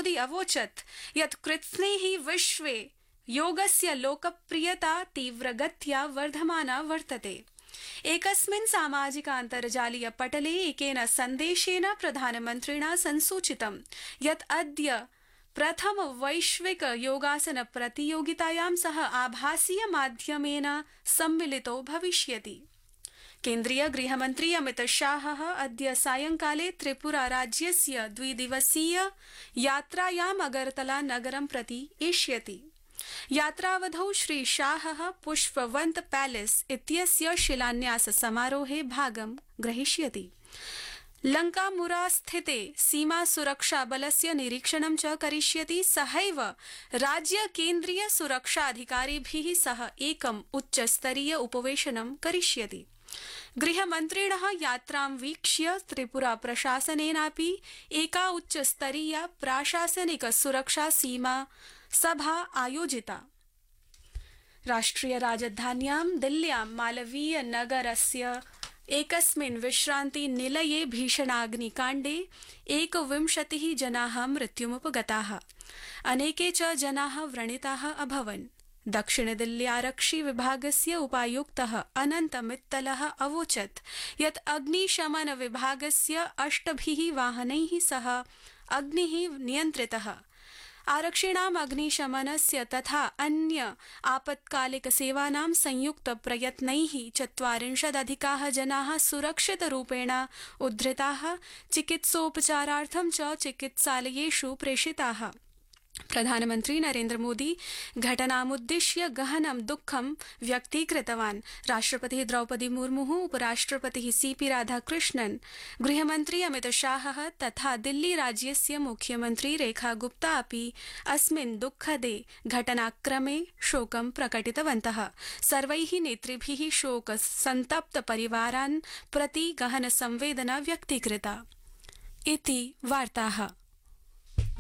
मोदी अवोचत् यत् कृत्स्नेहि विश्वे योगस्य लोकप्रियता तीव्रगत्या वर्धमाना वर्तते। एकस्मिन् सामाजिक अन्तर्जालीय पटले एकेन सन्देशेन प्रधानमन्त्रिणा संसूचितं यत् अद्य प्रथम वैश्विक योगासन प्रतियोगितायां सह आभासीय माध्यमेन सम्मिलितो भविष्यति। केन्द्रीय गृहमन्त्री अमित शाहः अद्य सायंकाले त्रिपुरा राज्यस्य 2 दिवसीय यात्रायाम् अगरतला नगरं प्रति एष्यति। यात्रावधौ श्री शाहः पुष्पवन्त पैलेस इत्यस्य शिलान्यास समारोहे भागं ग्रहीष्यति। लंकामुरा स्थिते सीमा सुरक्षा बलस्य निरीक्षणं च करिष्यति। सहैव राज्य केन्द्रीय सुरक्षाधिकारिभिः सह एकम् उच्चस्तरीय उपवेशनं करिष्यति। गृहमन्त्रिणः यात्रां वीक्ष्य त्रिपुरा प्रशासनेनापि एका उच्चस्तरीया प्राशासनिक सुरक्षा सीमा सभा आयोजिता। राष्ट्रिय राजधान्यां दिल्ल्यां मालवीय नगरस्य एकस्मिन् विश्रान्ति निलये भीषणाग्निकाण्डे 21 जनाः मृत्युमुपगताः, अनेके च जनाः व्रणिताः अभवन्। दक्षिण दिल्ल्यारक्षि विभागस्य उपायुक्तः अनन्त मित्तलः अवोचत् यत् अग्निशमन विभागस्य 8 वाहनैः सह अग्निः नियन्त्रितः। आरक्षिणाम् अग्निशमनस्य तथा अन्य आपत्कालिक सेवानां संयुक्त प्रयत्नैः 40 जनाः सुरक्षितरूपेण उद्धृताः, चिकित्सोपचारार्थं च चिकित्सालयेषु प्रेषिताः। प्रधानमन्त्री नरेन्द्र मोदी घटनामुद्दिश्य गहनं दुःखं व्यक्तीकृतवान्। राष्ट्रपतिः द्रौपदी मुर्मुः, उपराष्ट्रपतिः सीपी राधाकृष्णन्, गृहमन्त्री अमित शाहः तथा दिल्ली राज्यस्य मुख्यमन्त्री रेखा गुप्ता अपि अस्मिन् दुःखदे घटनाक्रमे शोकं प्रकटितवन्तः। सर्वैः नेतृभिः शोक सन्तप्त परिवारान् प्रति गहन संवेदना व्यक्तीकृता। इति वार्ताः।